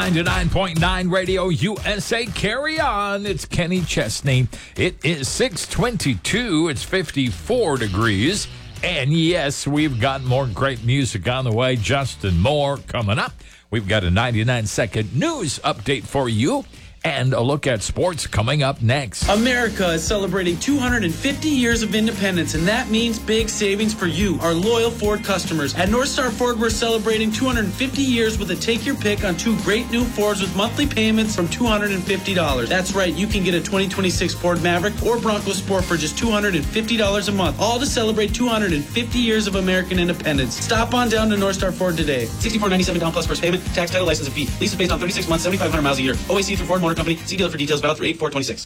99.9 Radio USA. Carry on. It's Kenny Chesney. It is 6:22. It's 54 degrees. And yes, we've got more great music on the way. Justin Moore coming up. We've got a 99-second news update for you. And a look at sports coming up next. America is celebrating 250 years of independence, and that means big savings for you, our loyal Ford customers. At North Star Ford, we're celebrating 250 years with a take your pick on two great new Fords with monthly payments from $250. That's right, you can get a 2026 Ford Maverick or Bronco Sport for just $250 a month, all to celebrate 250 years of American independence. Stop on down to North Star Ford today. $64.97 down plus first payment, tax, title, license, and fee. Lease is based on 36 months, 7,500 miles a year. OAC through Ford Motor Company. See dealer for details. Valid through 8/4/26.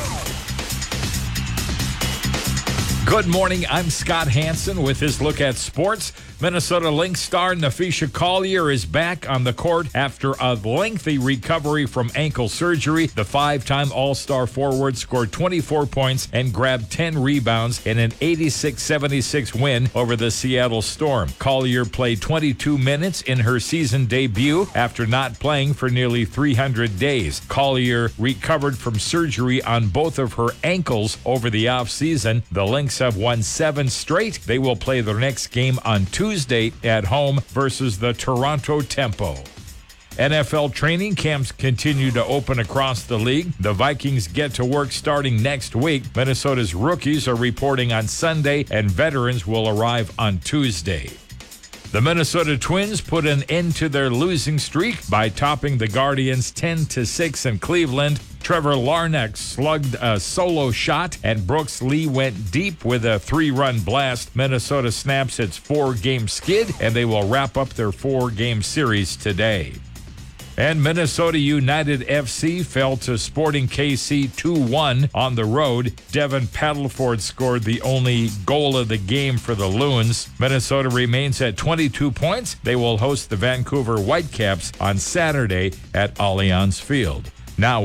Good morning. I'm Scott Hansen with his look at sports. Minnesota Lynx star Napheesa Collier is back on the court after a lengthy recovery from ankle surgery. The five-time All-Star forward scored 24 points and grabbed 10 rebounds in an 86-76 win over the Seattle Storm. Collier played 22 minutes in her season debut after not playing for nearly 300 days. Collier recovered from surgery on both of her ankles over the offseason. The Lynx have won 7 straight. They will play their next game on Tuesday at home versus the Toronto Tempo. NFL training camps continue to open across the league. The Vikings get to work starting next week. Minnesota's rookies are reporting on Sunday, and veterans will arrive on Tuesday. The Minnesota Twins put an end to their losing streak by topping the Guardians 10-6 in Cleveland. Trevor Larnach slugged a solo shot, and Brooks Lee went deep with a 3-run blast. Minnesota snaps its 4-game skid, and they will wrap up their 4-game series today. And Minnesota United FC fell to Sporting KC 2-1 on the road. Devin Paddleford scored the only goal of the game for the Loons. Minnesota remains at 22 points. They will host the Vancouver Whitecaps on Saturday at Allianz Field. Now